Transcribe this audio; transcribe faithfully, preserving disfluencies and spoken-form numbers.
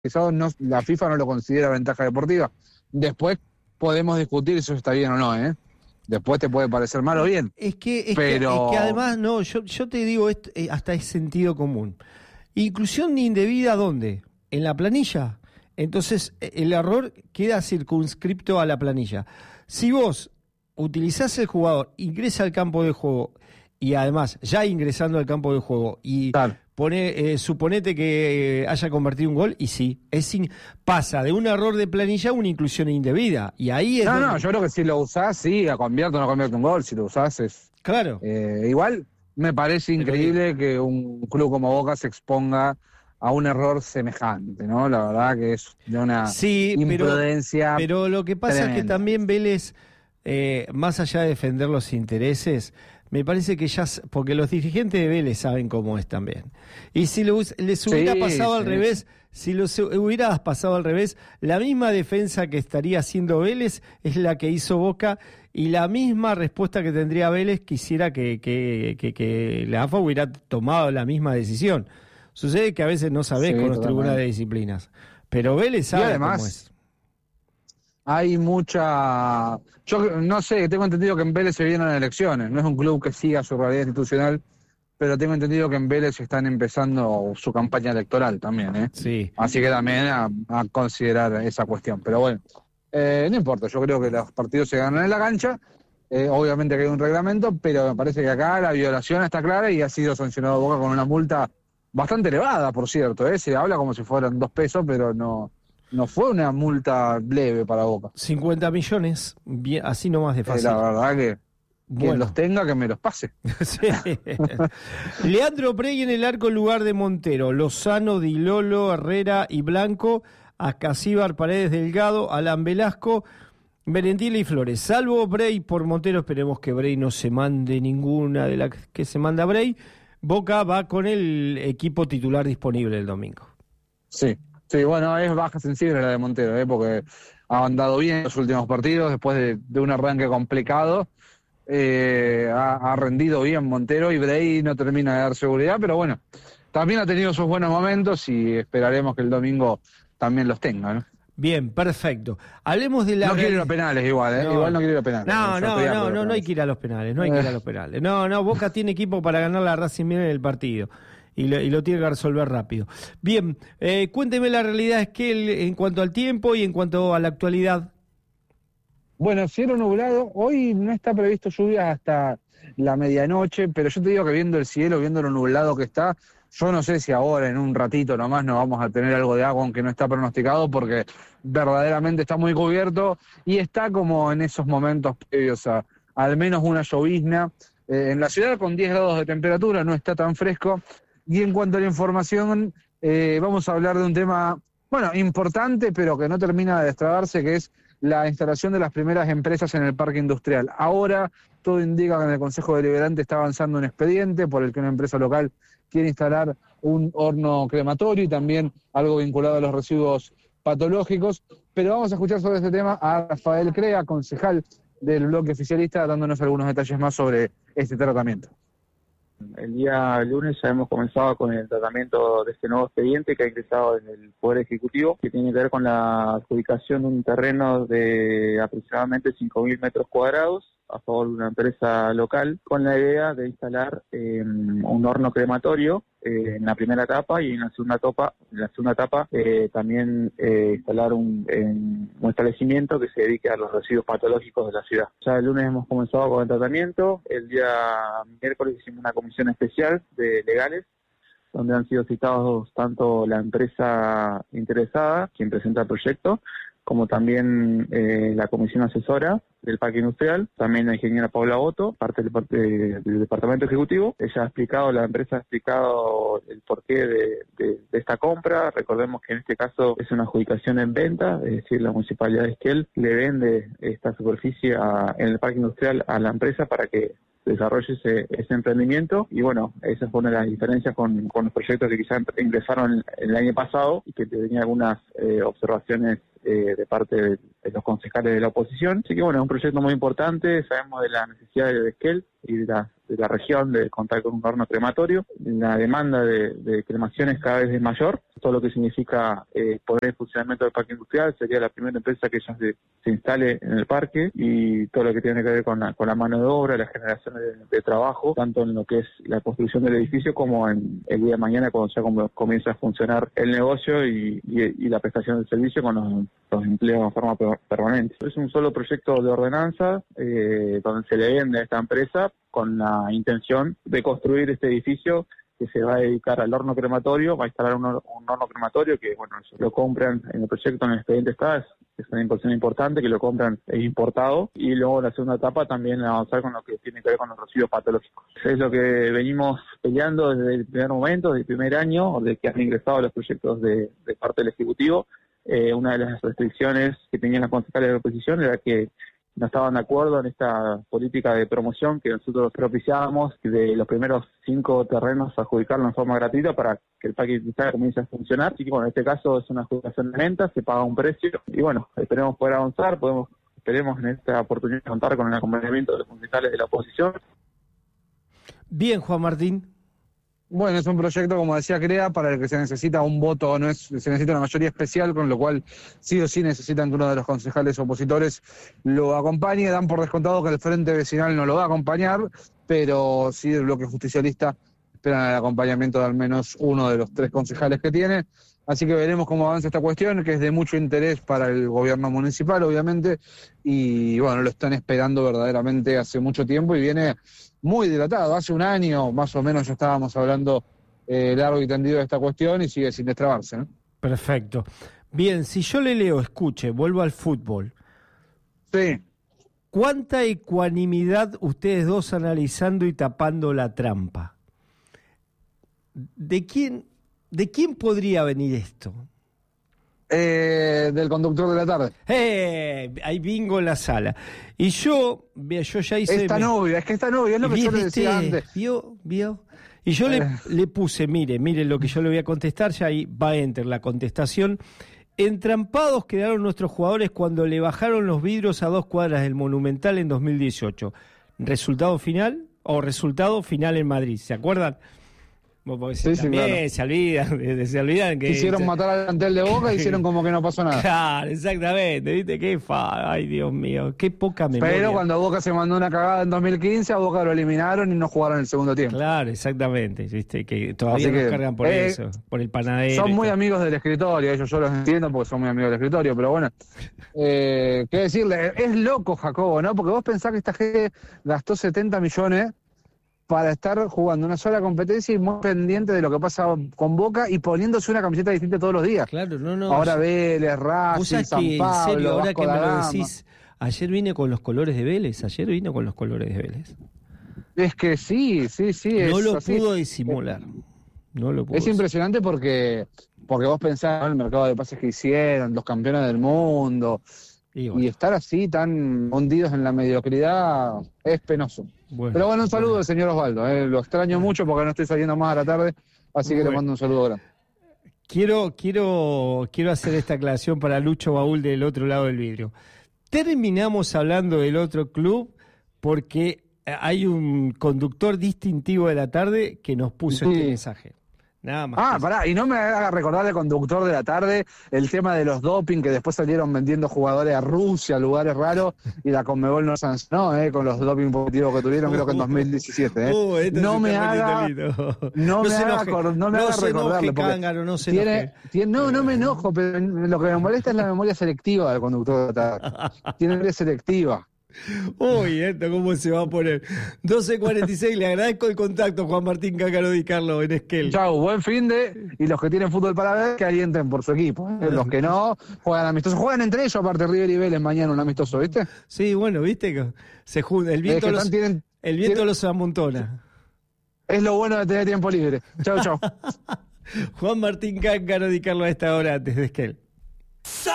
no, la FIFA no lo considera ventaja deportiva. Después podemos discutir si eso está bien o no, ¿eh? Después te puede parecer mal o bien. Es que, es pero... que, es que además, no, yo, yo te digo, esto, eh, hasta es sentido común. Inclusión indebida, ¿dónde? En la planilla. Entonces, el error queda circunscripto a la planilla. Si vos utilizás el jugador, ingresa al campo de juego, y además, ya ingresando al campo de juego, y claro. pone, eh, suponete que haya convertido un gol, y sí, es sin, pasa de un error de planilla a una inclusión indebida. Y ahí es No, donde... no, yo creo que si lo usás, sí, a convierte o no convierte un gol, si lo usás es... Claro. Eh, igual me parece increíble que un club como Boca se exponga a un error semejante, ¿no? La verdad que es de una sí, imprudencia. Pero, pero lo que pasa tremenda. es que también Vélez, eh, más allá de defender los intereses, me parece que ya, porque los dirigentes de Vélez saben cómo es también. Y si lo, les hubiera sí, pasado sí. al revés, si los hubiera pasado al revés, la misma defensa que estaría haciendo Vélez es la que hizo Boca, y la misma respuesta que tendría Vélez quisiera que, que, que, que la A F A hubiera tomado la misma decisión. Sucede que a veces no sabés sí, con los totalmente. tribunales de disciplinas, pero Vélez sabe además, cómo es. Hay mucha... Yo no sé, tengo entendido que en Vélez se vienen elecciones, no es un club que siga su realidad institucional, pero tengo entendido que en Vélez están empezando su campaña electoral también, ¿eh? Sí. Así que también a, a considerar esa cuestión. Pero bueno, eh, no importa, yo creo que los partidos se ganan en la cancha, eh, obviamente que hay un reglamento, pero me parece que acá la violación está clara y ha sido sancionado Boca con una multa bastante elevada, por cierto, ¿eh? Se habla como si fueran dos pesos, pero no... No fue una multa leve para Boca. cincuenta millones, bien, así nomás de fácil. Eh, la verdad que quien bueno. los tenga, que me los pase. Sí. Leandro Prey en el arco en lugar de Montero. Lozano, Di Lolo, Herrera y Blanco. Ascasíbar, Paredes, Delgado, Alan Velasco, Merentiel y Flores. Salvo Bray por Montero, esperemos que Bray no se mande ninguna de las que se manda Bray. Boca va con el equipo titular disponible el domingo. Sí. Sí, bueno, es baja sensible la de Montero, ¿eh? Porque ha andado bien en los últimos partidos, después de, de un arranque complicado, eh, ha, ha rendido bien Montero y Bray no termina de dar seguridad, pero bueno, también ha tenido sus buenos momentos y esperaremos que el domingo también los tenga, ¿no? Bien, perfecto. Hablemos de la... No quiere ir a los penales igual, ¿eh? No. Igual no quiere ir a los penales. No, no, no, no, no, no hay que ir a los penales, no hay que ir a los penales. No, no, Boca tiene equipo para ganar la Racing bien en el partido. Y lo, y lo tiene que resolver rápido. Bien, eh, cuénteme la realidad, es que en cuanto al tiempo y en cuanto a la actualidad. Bueno, cielo nublado, hoy no está previsto lluvias hasta la medianoche, pero yo te digo que viendo el cielo, viendo lo nublado que está, yo no sé si ahora en un ratito nomás no vamos a tener algo de agua, aunque no está pronosticado, porque verdaderamente está muy cubierto y está como en esos momentos previos a al menos una llovizna. Eh, en la ciudad con diez grados de temperatura, no está tan fresco. Y en cuanto a la información, eh, vamos a hablar de un tema, bueno, importante, pero que no termina de destrabarse, que es la instalación de las primeras empresas en el parque industrial. Ahora todo indica que en el Consejo Deliberante está avanzando un expediente por el que una empresa local quiere instalar un horno crematorio y también algo vinculado a los residuos patológicos. Pero vamos a escuchar sobre este tema a Rafael Crea, concejal del bloque oficialista, dándonos algunos detalles más sobre este tratamiento. El día lunes ya hemos comenzado con el tratamiento de este nuevo expediente que ha ingresado en el Poder Ejecutivo, que tiene que ver con la adjudicación de un terreno de aproximadamente cinco mil metros cuadrados a favor de una empresa local, con la idea de instalar eh, un horno crematorio eh, en la primera etapa y en la segunda etapa, en la segunda etapa eh, también eh, instalar un, en, un establecimiento que se dedique a los residuos patológicos de la ciudad. Ya el lunes hemos comenzado con el tratamiento, el día miércoles hicimos una comisión especial de legales, donde han sido citados tanto la empresa interesada, quien presenta el proyecto, como también eh, la comisión asesora del parque industrial, también la ingeniera Paula Boto, parte del, parte del departamento ejecutivo. Ella ha explicado, la empresa ha explicado el porqué de, de, de esta compra. Recordemos que en este caso es una adjudicación en venta, es decir, la municipalidad de Esquel le vende esta superficie a, en el parque industrial a la empresa para que desarrolle ese, ese emprendimiento, y bueno, esa fue una de las diferencias con, con los proyectos que quizás ingresaron el, el año pasado y que tenía algunas eh, observaciones eh, de parte de, de los concejales de la oposición. Así que bueno, es un proyecto muy importante, sabemos de la necesidad de Esquel y de la, de la región de contar con un horno crematorio. La demanda de, de cremaciones cada vez es mayor, todo lo que significa eh, poner en funcionamiento del parque industrial. Sería la primera empresa que ya se, se instale en el parque, y todo lo que tiene que ver con la, con la mano de obra, la generación de, de trabajo, tanto en lo que es la construcción del edificio como en el día de mañana cuando ya com- comienza a funcionar el negocio y, y, y la prestación del servicio con los, los empleos de forma per- permanente. Es un solo proyecto de ordenanza eh, donde se le vende a esta empresa con la intención de construir este edificio que se va a dedicar al horno crematorio, va a instalar un, hor- un horno crematorio que, bueno, eso lo compran en el proyecto, en el expediente está, es, es una inversión importante que lo compran importado, y luego en la segunda etapa también avanzar con lo que tiene que ver con los residuos patológicos. Es lo que venimos peleando desde el primer momento, desde el primer año, desde que han ingresado los proyectos de, de parte del Ejecutivo. Eh, una de las restricciones que tenían las concejales de la oposición era que no estaban de acuerdo en esta política de promoción que nosotros propiciábamos, de los primeros cinco terrenos adjudicarlo en forma gratuita para que el parque industrial comience a funcionar. Así que bueno, en este caso es una adjudicación de venta, se paga un precio, y bueno, esperemos poder avanzar, podemos esperemos en esta oportunidad contar con el acompañamiento de los concejales de la oposición. Bien, Juan Martín. Bueno, es un proyecto, como decía Crea, para el que se necesita un voto, no es, se necesita una mayoría especial, con lo cual sí o sí necesitan que uno de los concejales opositores lo acompañe. Dan por descontado que el Frente Vecinal no lo va a acompañar, pero sí el bloque justicialista esperan el acompañamiento de al menos uno de los tres concejales que tiene. Así que veremos cómo avanza esta cuestión, que es de mucho interés para el gobierno municipal, obviamente, y bueno, lo están esperando verdaderamente hace mucho tiempo y viene muy dilatado. Hace un año más o menos ya estábamos hablando eh, largo y tendido de esta cuestión y sigue sin destrabarse, ¿no? Perfecto. Bien, si yo le leo, escuche, vuelvo al fútbol. Sí. ¿Cuánta ecuanimidad ustedes dos analizando y tapando la trampa? ¿De quién, de quién podría venir esto? Eh, del conductor de la tarde. ¡Eh! Hay bingo en la sala. Y yo, yo ya hice... Es tan obvio, es que es tan obvio, es lo que yo le decía antes. ¿Vio? ¿Vio? Y yo eh. le, le puse, mire, mire lo que yo le voy a contestar, ya ahí va a enter la contestación. Entrampados quedaron nuestros jugadores cuando le bajaron los vidrios a dos cuadras del Monumental en dos mil dieciocho. ¿Resultado final? O resultado final en Madrid, ¿se acuerdan? Porque sí, también sí, claro. se olvidan, se olvidan que... Quisieron se... matar al plantel de Boca y hicieron como que no pasó nada. Claro, exactamente, ¿viste? Qué fa... Ay, Dios mío, qué poca memoria. Pero cuando Boca se mandó una cagada en dos mil quince, a Boca lo eliminaron y no jugaron el segundo tiempo. Claro, exactamente, ¿viste? Que todavía Así nos que, cargan por eh, eso, por el panadero. Son muy amigos del escritorio, ellos yo los entiendo porque son muy amigos del escritorio, pero bueno, eh, qué decirle, es loco Jacobo, ¿no? Porque vos pensás que esta gente gastó setenta millones para estar jugando una sola competencia y muy pendiente de lo que pasa con Boca y poniéndose una camiseta distinta todos los días. Claro, no, no. Ahora Vélez, Racing, San que, Pablo, en serio, ahora Vasco que me da lo Gama. decís, ayer vine con los colores de Vélez, ayer vine con los colores de Vélez. Es que sí, sí, sí. No es lo así. pudo disimular. No lo pudo es impresionante porque, porque vos pensás en el mercado de pases que hicieron, los campeones del mundo, y, bueno. y estar así tan hundidos en la mediocridad es penoso. Bueno, Pero bueno, un saludo al señor Osvaldo, eh. lo extraño mucho porque no estoy saliendo más a la tarde, así que bueno. le mando un saludo grande. Quiero, quiero, quiero hacer esta aclaración para Lucho Baúl del otro lado del vidrio. Terminamos hablando del otro club porque hay un conductor distintivo de la tarde que nos puso sí. este mensaje. Nada más. Ah, pará, y no me haga recordar el conductor de la tarde, el tema de los doping que después salieron vendiendo jugadores a Rusia, a lugares raros, y la Conmebol no sancionó, eh, con los doping positivos que tuvieron, creo que en dos mil diecisiete. Eh. Uh, no, me haga, no, no me haga, no no me haga recordarlo. Cángaro, no, se tiene, tiene, no, no me enojo, pero lo que me molesta es la memoria selectiva del conductor de la tarde. Tiene memoria selectiva. Uy, esto cómo se va a poner. doce cuarenta y seis, le agradezco el contacto, Juan Martín Cácaro Di Carlo en Esquel. Chau, buen fin de. Y los que tienen fútbol para ver, que alienten por su equipo. ¿eh? Los que no, juegan amistosos. Juegan entre ellos, aparte River y Vélez mañana un amistoso, ¿viste? Sí, bueno, ¿viste? Que se junta. El viento, es que los, tienen, el viento tienen, los amontona. Es lo bueno de tener tiempo libre. Chau, chau. Juan Martín Cácaro Di Carlo a esta hora desde Esquel.